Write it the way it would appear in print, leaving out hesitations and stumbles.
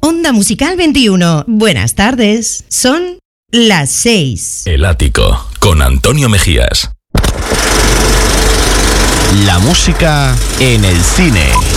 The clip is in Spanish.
Onda Musical 21. Buenas tardes. Son las 6. El Ático, con Antonio Mejías. La música en el cine.